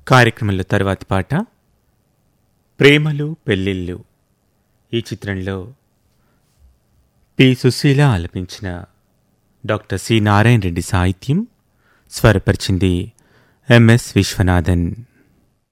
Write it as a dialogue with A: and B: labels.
A: కార్యక్రమంలో తర్వాతి పాట ప్రేమలు పెళ్ళిళ్ళు. ఈ చిత్రంలో పి సుశీల ఆలపించిన డాక్టర్ సి నారాయణ రెడ్డి సాహిత్యం, స్వరపరిచింది ఎంఎస్ విశ్వనాథన్.